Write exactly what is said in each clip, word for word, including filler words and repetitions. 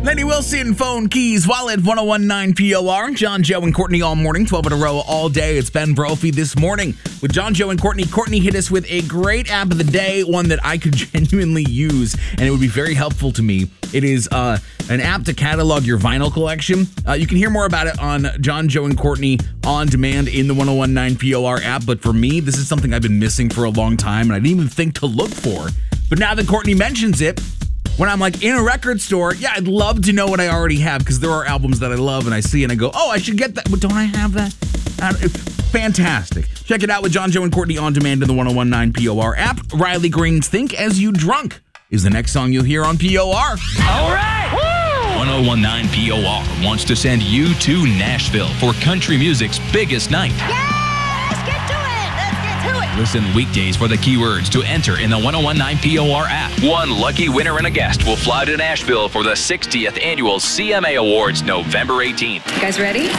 Lenny Wilson, phone keys, wallet, one oh one point nine P O R. John, Joe, and Courtney all morning, twelve in a row all day. It's Ben Brophy this morning with John, Joe, and Courtney. Courtney hit us with a great app of the day, one that I could genuinely use, and it would be very helpful to me. It is uh, an app to catalog your vinyl collection. Uh, you can hear more about it on John, Joe, and Courtney on demand in the one oh one point nine P O R app. But for me, this is something I've been missing for a long time, and I didn't even think to look for. But now that Courtney mentions it, when I'm like in a record store, yeah, I'd love to know what I already have because there are albums that I love and I see and I go, oh, I should get that. But don't I have that? Uh, fantastic. Check it out with John, Joe, and Courtney on demand in the one oh one point nine P O R app. Riley Green's Think As You Drunk is the next song you'll hear on P O R. All right. Woo! one oh one point nine P O R wants to send you to Nashville for country music's biggest night. Yeah! Let's get to it! Let's get to it! Listen weekdays for the keywords to enter in the one oh one point nine P O R app. One lucky winner and a guest will fly to Nashville for the sixtieth Annual C M A Awards November eighteenth. You guys ready?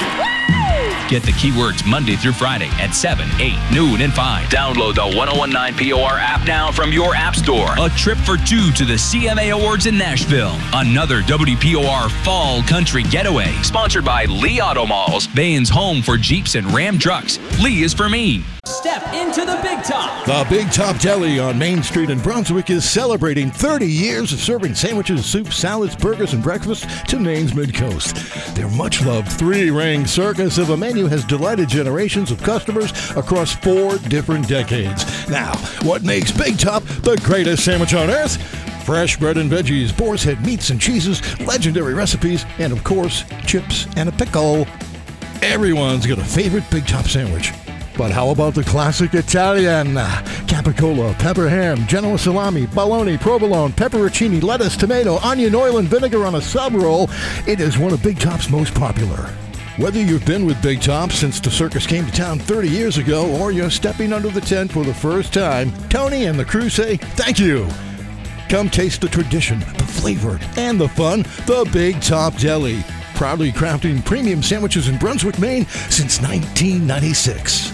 Get the keywords Monday through Friday at seven, eight, noon, and five. Download the one oh one point nine P O R app now from your app store. A trip for two to the C M A Awards in Nashville. Another W P O R Fall Country Getaway. Sponsored by Lee Auto Malls. Bain's home for Jeeps and Ram trucks. Lee is for me. Step into the Big Top. The Big Top Deli on Main Street in Brunswick is celebrating thirty years of serving sandwiches, soups, salads, burgers, and breakfast to Maine's Mid-Coast. Their much-loved three-ring circus of a menu has delighted generations of customers across four different decades. Now, what makes Big Top the greatest sandwich on earth? Fresh bread and veggies, boar's head meats and cheeses, legendary recipes, and of course, chips and a pickle. Everyone's got a favorite Big Top sandwich. But how about the classic Italian? Capicola, pepper ham, Genoa salami, bologna, provolone, pepperoncini, lettuce, tomato, onion, oil, and vinegar on a sub roll. It is one of Big Top's most popular. Whether you've been with Big Top since the circus came to town thirty years ago or you're stepping under the tent for the first time, Tony and the crew say thank you. Come taste the tradition, the flavor, and the fun. The Big Top Deli. Proudly crafting premium sandwiches in Brunswick, Maine since nineteen ninety-six.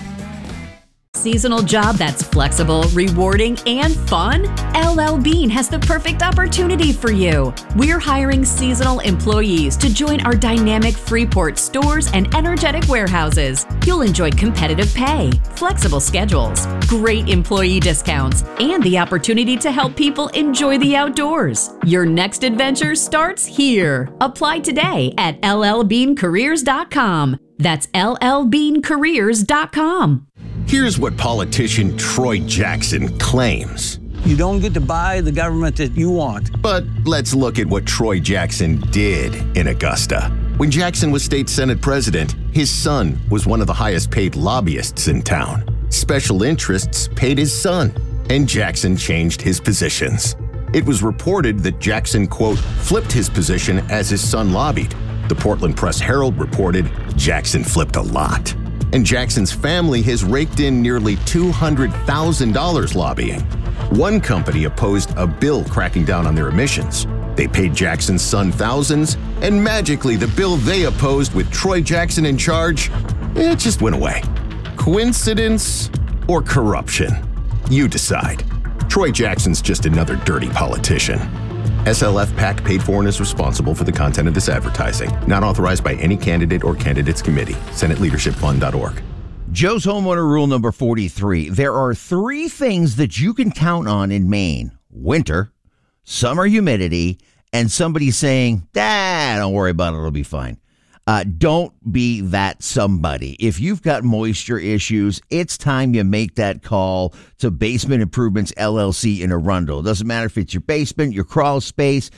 Seasonal job that's flexible, rewarding, and fun? L L Bean has the perfect opportunity for you. We're hiring seasonal employees to join our dynamic Freeport stores and energetic warehouses. You'll enjoy competitive pay, flexible schedules, great employee discounts, and the opportunity to help people enjoy the outdoors. Your next adventure starts here. Apply today at L L bean careers dot com. That's L L bean careers dot com. Here's what politician Troy Jackson claims. You don't get to buy the government that you want. But let's look at what Troy Jackson did in Augusta. When Jackson was state senate president, his son was one of the highest paid lobbyists in town. Special interests paid his son, and Jackson changed his positions. It was reported that Jackson, quote, flipped his position as his son lobbied. The Portland Press-Herald reported Jackson flipped a lot. And Jackson's family has raked in nearly two hundred thousand dollars lobbying. One company opposed a bill cracking down on their emissions. They paid Jackson's son thousands, and magically the bill they opposed with Troy Jackson in charge, it just went away. Coincidence or corruption? You decide. Troy Jackson's just another dirty politician. S L F PAC paid for and is responsible for the content of this advertising. Not authorized by any candidate or candidates committee. Senate Leadership Fund dot org. Joe's Homeowner Rule number forty-three. There are three things that you can count on in Maine. Winter, summer humidity, and somebody saying, ah, don't worry about it, it'll be fine. Uh, don't be that somebody. If you've got moisture issues, it's time you make that call to Basement Improvements L L C in Arundel. It doesn't matter if it's your basement, your crawl space,